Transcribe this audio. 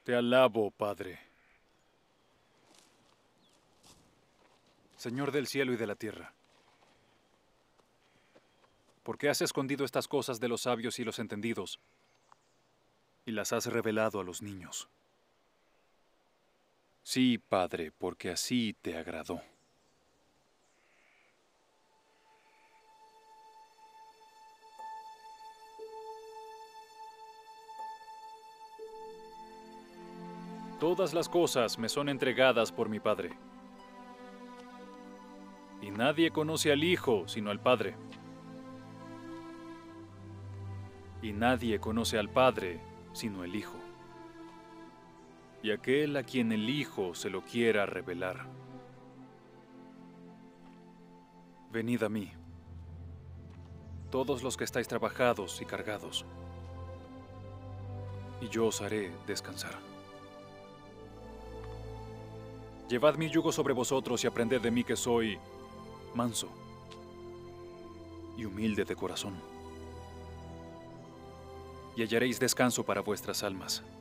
Te alabo, Padre. Señor del cielo y de la tierra. ¿Por qué has escondido estas cosas de los sabios y los entendidos y las has revelado a los niños? Sí, Padre, porque así te agradó. Todas las cosas me son entregadas por mi Padre. Y nadie conoce al Hijo sino al Padre. Y nadie conoce al Padre sino el Hijo. Y aquel a quien el Hijo se lo quiera revelar. Venid a mí, todos los que estáis trabajados y cargados, y yo os haré descansar. Llevad mi yugo sobre vosotros y aprended de mí que soy manso y humilde de corazón, y hallaréis descanso para vuestras almas.